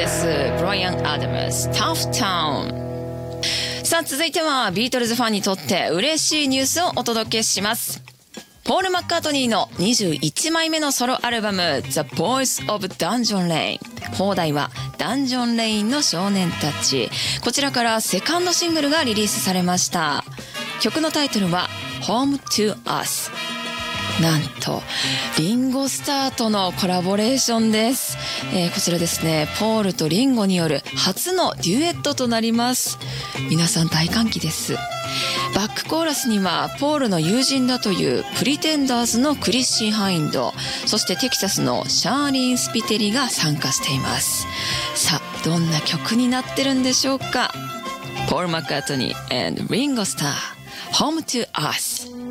です。ブライアン・アダムス、タフタウン。さあ続いてはビートルズファンにとって嬉しいニュースをお届けします。ポール・マッカートニーの21枚目のソロアルバム The Boys of Dungeon Lane、 放題はダンジョンレインの少年たち。こちらからセカンドシングルがリリースされました。曲のタイトルは Home to Us。なんとリンゴスターとのコラボレーションです。こちらですね、ポールとリンゴによる初のデュエットとなります。皆さん大歓喜です。バックコーラスにはポールの友人だというプリテンダーズのクリッシー・ハインド、そしてテキサスのシャーリーン・スピテリが参加しています。さあどんな曲になってるんでしょうか。ポール・マッカートニー and リンゴスター Home to Us。